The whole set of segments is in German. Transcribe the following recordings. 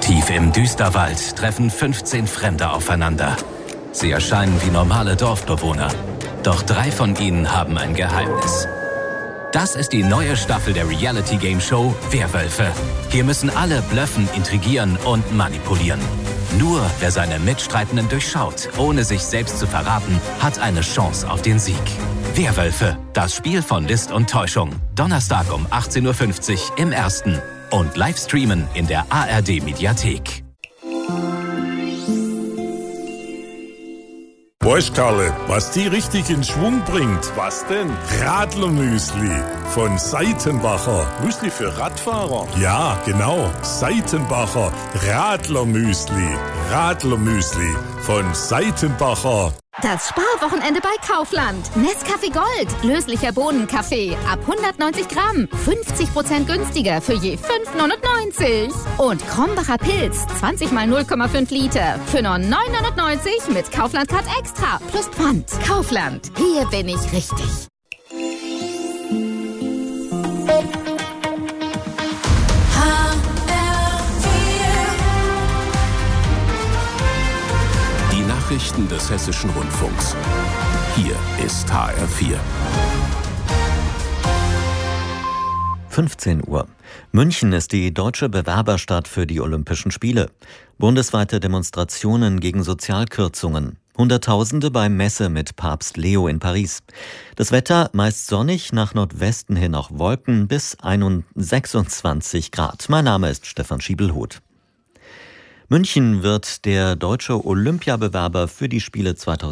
Tief im Düsterwald treffen 15 Fremde aufeinander. Sie erscheinen wie normale Dorfbewohner. Doch 3 von ihnen haben ein Geheimnis. Das ist die neue Staffel der Reality-Game-Show Werwölfe. Hier müssen alle blöffen, intrigieren und manipulieren. Nur wer seine Mitstreitenden durchschaut, ohne sich selbst zu verraten, hat eine Chance auf den Sieg. Werwölfe, das Spiel von List und Täuschung. Donnerstag um 18:50 Uhr im Ersten. Und Livestreamen in der ARD-Mediathek. Weißt Karle, was die richtig in Schwung bringt? Was denn? Radlermüsli von Seitenbacher. Müsli für Radfahrer? Ja, genau. Seitenbacher Radlermüsli. Radlermüsli von Seitenbacher. Das Sparwochenende bei Kaufland. Nescafé Gold. Löslicher Bohnenkaffee. Ab 190 Gramm. 50% günstiger für je 5,99. Und Krombacher Pilz. 20 mal 0,5 Liter. Für nur 9,99 mit Kaufland Card Extra. Plus Pfand. Kaufland. Hier bin ich richtig. Nachrichten des Hessischen Rundfunks. Hier ist HR4. 15 Uhr. München ist die deutsche Bewerberstadt für die Olympischen Spiele. Bundesweite Demonstrationen gegen Sozialkürzungen. Hunderttausende bei Messe mit Papst Leo in Paris. Das Wetter meist sonnig, nach Nordwesten hin auch Wolken bis 26 Grad. Mein Name ist Stefan Schiebelhuth. München wird der deutsche Olympiabewerber für die Spiele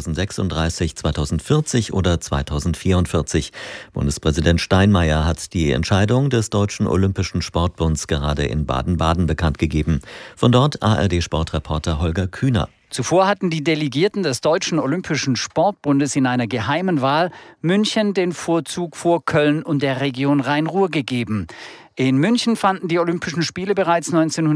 2036, 2040 oder 2044. Bundespräsident Steinmeier hat die Entscheidung des Deutschen Olympischen Sportbunds gerade in Baden-Baden bekannt gegeben. Von dort ARD-Sportreporter Holger Kühner. Zuvor hatten die Delegierten des Deutschen Olympischen Sportbundes in einer geheimen Wahl München den Vorzug vor Köln und der Region Rhein-Ruhr gegeben. In München fanden die Olympischen Spiele bereits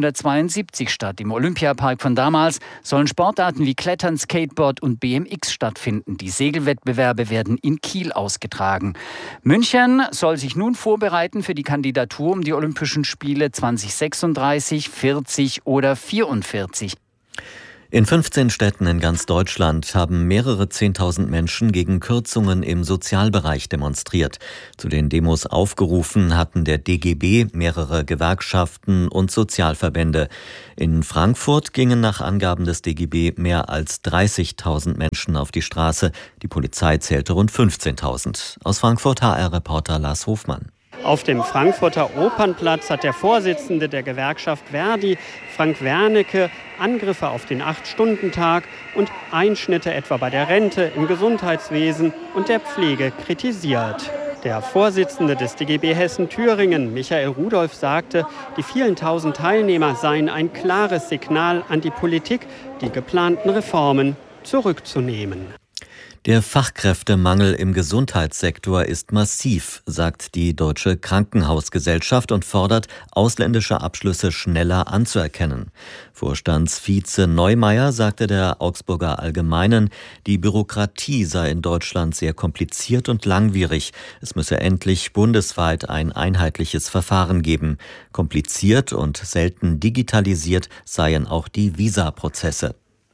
1972 statt. Im Olympiapark von damals sollen Sportarten wie Klettern, Skateboard und BMX stattfinden. Die Segelwettbewerbe werden in Kiel ausgetragen. München soll sich nun vorbereiten für die Kandidatur um die Olympischen Spiele 2036, 40 oder 44. In 15 Städten in ganz Deutschland haben mehrere 10.000 Menschen gegen Kürzungen im Sozialbereich demonstriert. Zu den Demos aufgerufen hatten der DGB, mehrere Gewerkschaften und Sozialverbände. In Frankfurt gingen nach Angaben des DGB mehr als 30.000 Menschen auf die Straße. Die Polizei zählte rund 15.000. Aus Frankfurt HR-Reporter Lars Hofmann. Auf dem Frankfurter Opernplatz hat der Vorsitzende der Gewerkschaft Verdi, Frank Wernicke, Angriffe auf den 8-Stunden-Tag und Einschnitte etwa bei der Rente, im Gesundheitswesen und der Pflege kritisiert. Der Vorsitzende des DGB Hessen-Thüringen, Michael Rudolph, sagte, die vielen tausend Teilnehmer seien ein klares Signal an die Politik, die geplanten Reformen zurückzunehmen. Der Fachkräftemangel im Gesundheitssektor ist massiv, sagt die Deutsche Krankenhausgesellschaft und fordert, ausländische Abschlüsse schneller anzuerkennen. Vorstandsvize Neumeier sagte der Augsburger Allgemeinen, die Bürokratie sei in Deutschland sehr kompliziert und langwierig. Es müsse endlich bundesweit ein einheitliches Verfahren geben. Kompliziert und selten digitalisiert seien auch die Visaprozesse.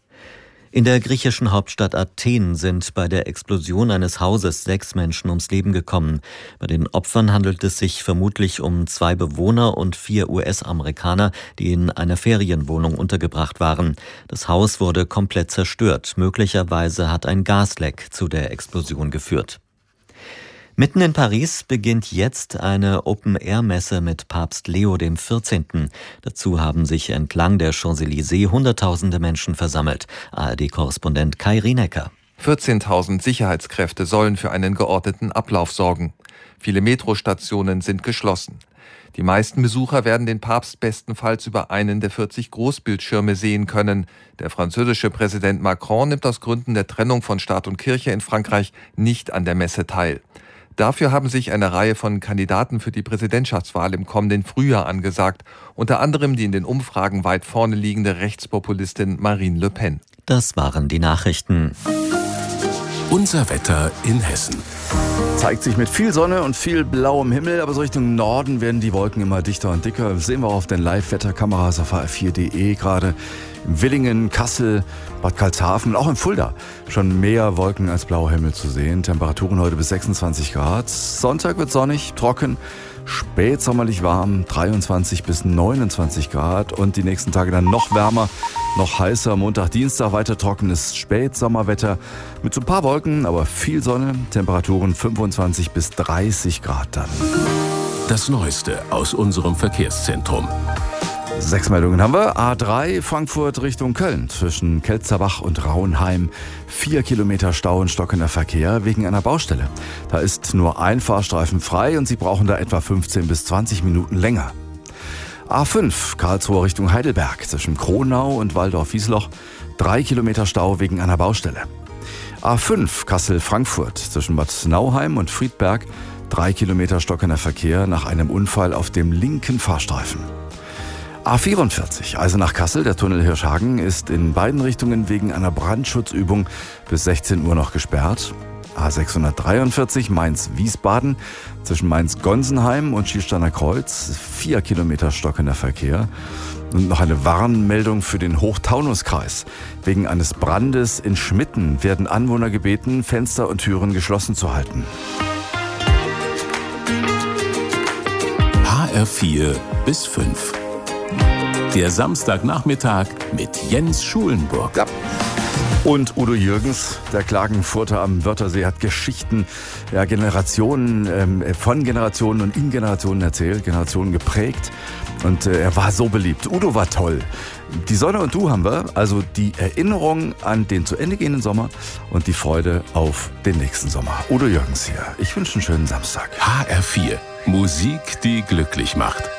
In der griechischen Hauptstadt Athen sind bei der Explosion eines Hauses 6 Menschen ums Leben gekommen. Bei den Opfern handelt es sich vermutlich um 2 Bewohner und 4 US-Amerikaner, die in einer Ferienwohnung untergebracht waren. Das Haus wurde komplett zerstört. Möglicherweise hat ein Gasleck zu der Explosion geführt. Mitten in Paris beginnt jetzt eine Open-Air-Messe mit Papst Leo XIV. Dazu haben sich entlang der Champs-Élysées Hunderttausende Menschen versammelt. ARD-Korrespondent Kai Rienecker. 14.000 Sicherheitskräfte sollen für einen geordneten Ablauf sorgen. Viele Metrostationen sind geschlossen. Die meisten Besucher werden den Papst bestenfalls über einen der 40 Großbildschirme sehen können. Der französische Präsident Macron nimmt aus Gründen der Trennung von Staat und Kirche in Frankreich nicht an der Messe teil. Dafür haben sich eine Reihe von Kandidaten für die Präsidentschaftswahl im kommenden Frühjahr angesagt, unter anderem die in den Umfragen weit vorne liegende Rechtspopulistin Marine Le Pen. Das waren die Nachrichten. Unser Wetter in Hessen. Zeigt sich mit viel Sonne und viel blauem Himmel, aber so Richtung Norden werden die Wolken immer dichter und dicker. Das sehen wir auch auf den Live-Wetterkameras auf hr4.de gerade. In Willingen, Kassel, Bad Karlshafen und auch in Fulda schon mehr Wolken als blauer Himmel zu sehen. Temperaturen heute bis 26 Grad. Sonntag wird sonnig, trocken, spätsommerlich warm, 23 bis 29 Grad. Und die nächsten Tage dann noch wärmer, noch heißer. Montag, Dienstag weiter trockenes Spätsommerwetter mit so ein paar Wolken, aber viel Sonne. Temperaturen 25 bis 30 Grad dann. Das Neueste aus unserem Verkehrszentrum. 6 Meldungen haben wir. A3 Frankfurt Richtung Köln zwischen Kelzerbach und Rauenheim. 4 Kilometer Stau und stockender Verkehr wegen einer Baustelle. Da ist nur ein Fahrstreifen frei und Sie brauchen da etwa 15 bis 20 Minuten länger. A5 Karlsruhe Richtung Heidelberg zwischen Kronau und Walldorf-Wiesloch. 3 Kilometer Stau wegen einer Baustelle. A5 Kassel-Frankfurt zwischen Bad Nauheim und Friedberg. 3 Kilometer stockender Verkehr nach einem Unfall auf dem linken Fahrstreifen. A44 Eisenach-Kassel, der Tunnel Hirschhagen, ist in beiden Richtungen wegen einer Brandschutzübung bis 16 Uhr noch gesperrt. A643 Mainz-Wiesbaden zwischen Mainz-Gonsenheim und Schiersteiner Kreuz, 4 Kilometer stockender Verkehr. Und noch eine Warnmeldung für den Hochtaunuskreis. Wegen eines Brandes in Schmitten werden Anwohner gebeten, Fenster und Türen geschlossen zu halten. HR4 bis 5. Der Samstagnachmittag mit Jens Schulenburg. Ja. Und Udo Jürgens, der Klagenfurter am Wörthersee, hat Geschichten Generationen, von Generationen und in Generationen erzählt, Generationen geprägt. Und er war so beliebt. Udo war toll. Die Sonne und du haben wir, also die Erinnerung an den zu Ende gehenden Sommer und die Freude auf den nächsten Sommer. Udo Jürgens hier. Ich wünsche einen schönen Samstag. HR4. Musik, die glücklich macht.